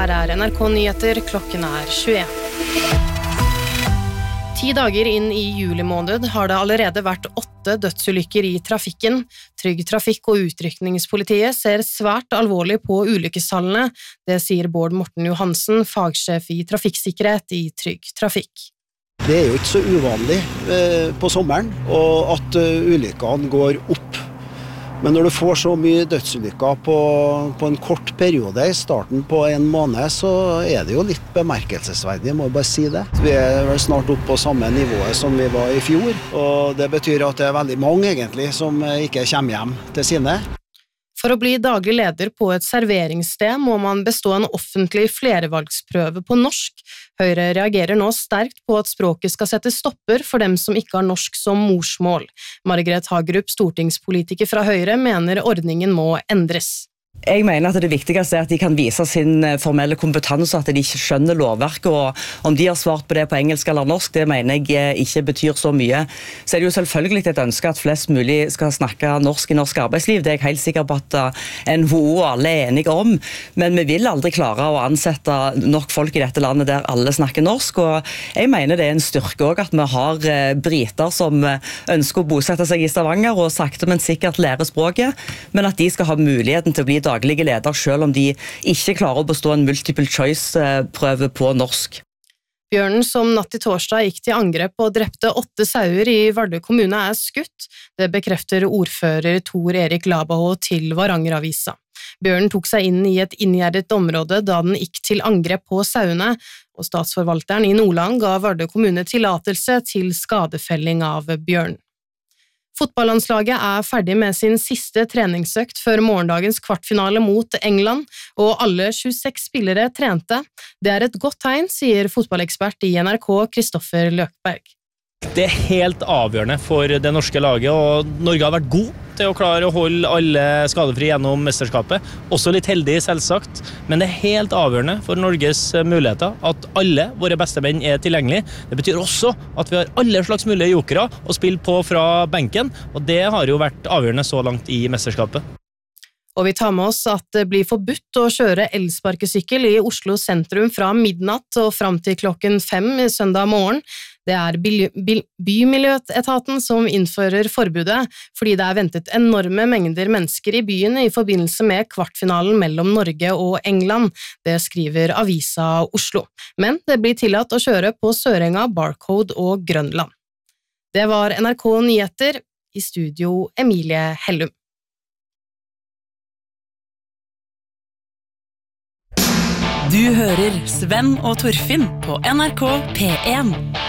Her NRK Nyheter, klokken 21. 10 dager inn i juli måned har det allerede vært 8 dødsulykker i trafikken. Trygg Trafikk og utrykningspolitiet ser svært alvorlig på ulykkestallene. Det sier Bård Morten Johansen, fagsjef i trafikksikkerhet i Trygg Trafikk. Det jo ikke så uvanlig på sommeren, og at ulykkene går opp. Men når du får så mye dødsulykker på en kort periode i starten på en måned, så det jo litt bemerkelsesverdig, jeg må bare si det. Vi vel snart opp på samme nivået som vi var i fjor, og det betyr at det veldig mange egentlig som ikke kommer hjem til sine. For å bli daglig leder på et serveringssted må man bestå en offentlig flervalgsprøve på norsk. Høyre reagerer nå sterkt på at språket skal sette stopper for dem som ikke har norsk som morsmål. Margret Hagerup, stortingspolitiker fra Høyre, mener ordningen må endres. Jeg mener at det viktigste at de kan vise sin formelle kompetanse, at de ikke skjønner lovverket, og om de har svart på det på engelsk eller norsk, det mener jeg ikke betyr så mye. Så det jo selvfølgelig et ønske at flest mulig skal snakke norsk i norsk arbeidsliv, det jeg helt sikker på at NHO og alle enige om, men vi vil aldri klare å ansette nok folk i dette landet der alle snakker norsk, og jeg mener det en styrke også at vi har briter som ønsker å bosette seg i Stavanger og sakte, men sikkert lære språket, men at de skal ha muligheten til å bli daglige leder, selv om de ikke klarer å bestå en multiple choice-prøve på norsk. Bjørnen som natt til torsdag gikk til angrep og drepte 8 sauer i Vardø kommune skutt. Det bekrefter ordfører Tor Erik Labaho til Varangeravisa. Bjørnen tok seg inn i et inngjerdet område da den gikk til angrep på sauene, og statsforvalteren i Nordland ga Vardø kommune tillatelse til skadefelling av bjørn. Fotballandslaget ferdig med sin siste treningsøkt før morgendagens kvartfinale mot England, og alle 26 spillere trente. Det et godt tegn, sier fotballekspert i NRK, Kristoffer Løkberg. Det helt avgjørende for det norske laget, og Norge har vært god til å klare å holde alle skadefri gjennom mesterskapet. Også litt heldig, selvsagt, men det helt avgjørende for Norges muligheter at alle våre beste menn tilgjengelige. Det betyr også at vi har alle slags mulige jokere å spille på fra benken, og det har jo vært avgjørende så langt i mesterskapet. Og vi tar med oss at det blir forbudt å kjøre elsparkesykkel i Oslo sentrum fra midnatt og frem til klokken 5 søndag morgen. Det Bymiljøetaten som innfører forbudet, fordi det ventet enorme mengder mennesker i byen i forbindelse med kvartfinalen mellom Norge og England. Det skriver Avisa Oslo. Men det blir tillatt å kjøre på Sørenga, Barcode og Grønland. Det var NRK Nyheter, i studio Emilie Hellum. Du hører Sven og Torfinn på NRK P1.